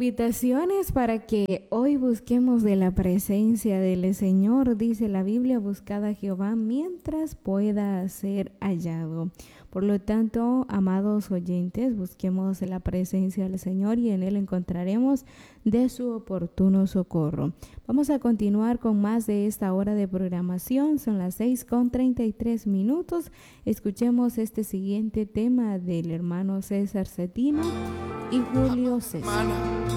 invitaciones para que hoy busquemos de la presencia del Señor. Dice la Biblia, buscad a Jehová mientras pueda ser hallado. Por lo tanto, amados oyentes, busquemos la presencia del Señor y en Él encontraremos de su oportuno socorro. Vamos a continuar con más de esta hora de programación. Son las 6:33. Escuchemos este siguiente tema del hermano César Cetino y Julio César.